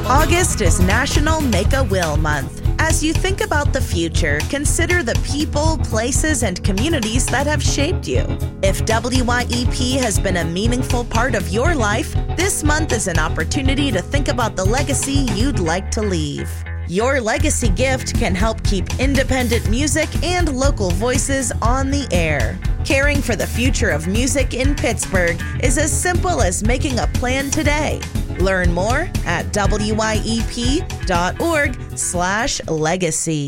August is National Make a Will Month. As you think about the future, consider the people, places, and communities that have shaped you. If WYEP has been a meaningful part of your life, this month is an opportunity to think about the legacy you'd like to leave. Your legacy gift can help keep independent music and local voices on the air. Caring for the future of music in Pittsburgh is as simple as making a plan today. Learn more at wyep.org/legacy.